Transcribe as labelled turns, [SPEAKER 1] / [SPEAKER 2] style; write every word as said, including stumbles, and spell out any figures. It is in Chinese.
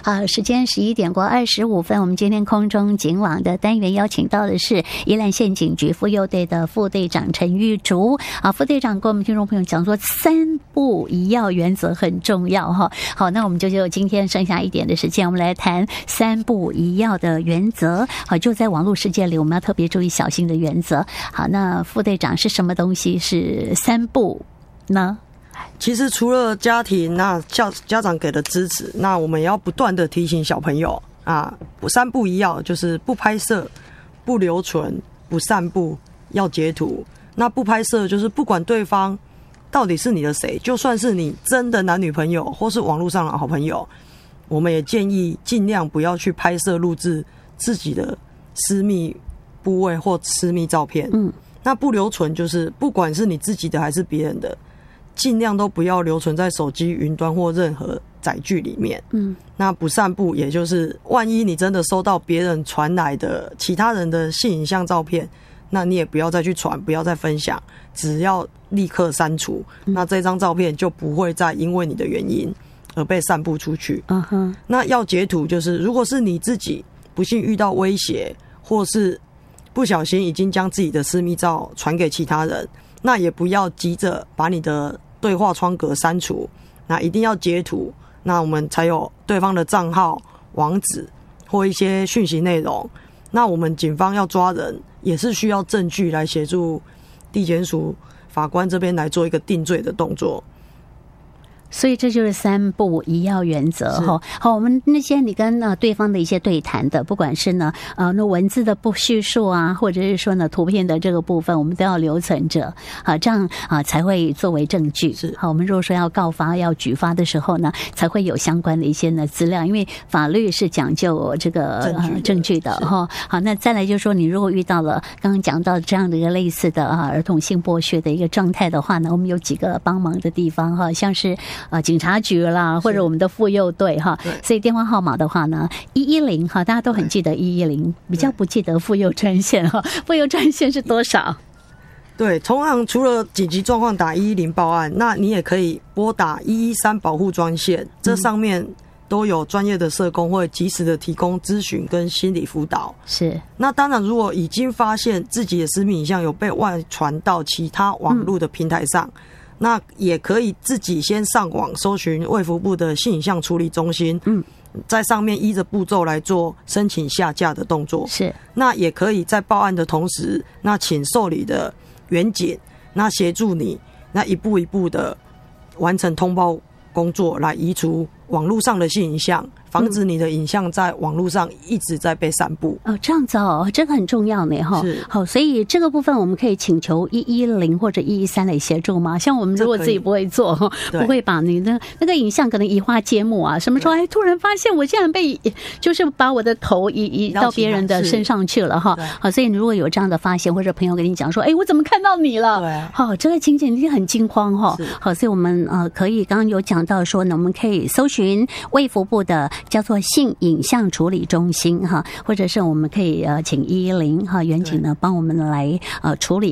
[SPEAKER 1] 好，时间十一点过二十五分，我们今天空中警网的单元邀请到的是宜兰县警局妇幼队的副队长陈玉竹啊，副队长跟我们听众朋友讲说，三不一要原则很重要哈。好，那我们就就今天剩下一点的时间，我们来谈三不一要的原则。好，就在网络世界里，我们要特别注意小心的原则。好，那副队长是什么东西是三不呢？
[SPEAKER 2] 其实除了家庭，那家家长给的支持，那我们也要不断的提醒小朋友啊，三不一要就是不拍摄、不留存、不散布，要截图。那不拍摄就是不管对方到底是你的谁，就算是你真的男女朋友或是网络上的好朋友，我们也建议尽量不要去拍摄录制自己的私密部位或私密照片。嗯，那不留存就是不管是你自己的还是别人的，尽量都不要留存在手机云端或任何载具里面。嗯，那不散布，也就是万一你真的收到别人传来的其他人的性影像照片，那你也不要再去传，不要再分享，只要立刻删除。嗯，那这张照片就不会再因为你的原因而被散布出去。嗯哼，那要截图就是如果是你自己不幸遇到威胁，或是不小心已经将自己的私密照传给其他人，那也不要急着把你的对话窗格删除，那一定要截图，那我们才有对方的账号、网址或一些讯息内容。那我们警方要抓人，也是需要证据来协助地检署法官这边来做一个定罪的动作。
[SPEAKER 1] 所以这就是三不一要原则哈。好，我们那些你跟呃对方的一些对谈的，不管是呢呃那文字的不叙述啊，或者是说呢图片的这个部分，我们都要留存着啊，这样啊才会作为证据。是好，我们如果说要告发、要举发的时候呢，才会有相关的一些呢资料，因为法律是讲究这个证据的，呃、证据的哈。好，那再来就是说，你如果遇到了刚刚讲到这样的一个类似的啊儿童性剥削的一个状态的话呢，我们有几个帮忙的地方哈，像是啊，警察局啦，或者我们的妇幼队哈，所以电话号码的话呢，一一零哈，大家都很记得一一零，比较不记得妇幼专线哈。妇幼专线是多少？
[SPEAKER 2] 对，通常除了紧急状况打一一零报案，那你也可以拨打一一三保护专线，这上面都有专业的社工会及时的提供咨询跟心理辅导。是，那当然，如果已经发现自己的私密影像有被外传到其他网络的平台上。嗯，那也可以自己先上网搜寻卫福部的性影像处理中心，嗯，在上面依着步骤来做申请下架的动作。是，那也可以在报案的同时，那请受理的员警那协助你，那一步一步的完成通报工作，来移除网络上的性影像，防止你的影像在网络上一直在被散布。
[SPEAKER 1] 哦，这样子哦，这个很重要呢哈。是，好，所以这个部分我们可以请求一一零或者一一三来协助吗？像我们如果自己不会做，不会把你的那个影像可能移花接木啊，什么时候哎突然发现我竟然被就是把我的头移移到别人的身上去了哈。好，所以你如果有这样的发现，或者朋友跟你讲说，哎，我怎么看到你了？对，好，这个情景一定很惊慌哈。好，所以我们呃可以刚刚有讲到说呢，我们可以搜寻卫福部的叫做性影像处理中心哈，或者是我们可以呃请一一零哈员警呢帮我们来呃处理。